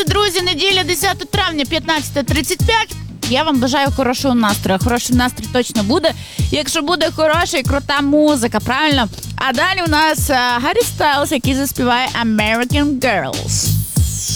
Субота, друзі, неділя, 10 травня, 15:35. Я вам бажаю хорошого настрою. Хороший настрій точно буде, якщо буде хороша і крута музика, правильно? А далі у нас Гаррі Стайлз, який заспіває American Girls.